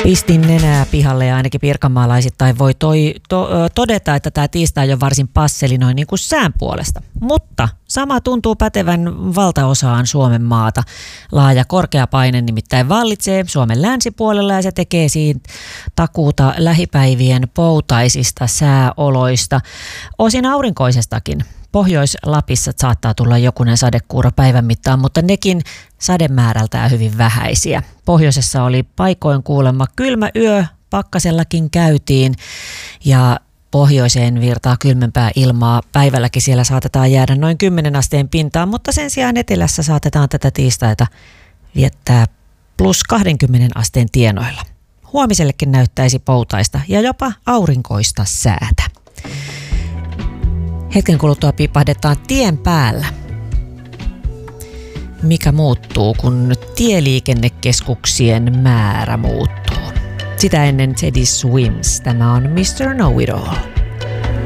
Pistin nenää pihalle ja ainakin pirkanmaalaisittain voi todeta, että tämä tiistai on varsin passeli noin niin kuin sään puolesta. Mutta sama tuntuu pätevän valtaosaan Suomen maata. Laaja korkeapaine nimittäin vallitsee Suomen länsipuolella ja se tekee siitä takuuta lähipäivien poutaisista sääoloista, osin aurinkoisestakin. Pohjois-Lapissa saattaa tulla jokunen sadekuuro päivän mittaan, mutta nekin sademäärältään hyvin vähäisiä. Pohjoisessa oli paikoin kuulemma kylmä yö, pakkasellakin käytiin ja pohjoiseen virtaa kylmempää ilmaa. Päivälläkin siellä saatetaan jäädä noin 10 asteen pintaan, mutta sen sijaan etelässä saatetaan tätä tiistaita viettää plus 20 asteen tienoilla. Huomisellekin näyttäisi poutaista ja jopa aurinkoista säätä. Hetken kuluttua piipahdetaan tien päällä. Mikä muuttuu, kun tieliikennekeskuksien määrä muuttuu? Sitä ennen Teddy Swims. Tämä on Mr. Know-It-All.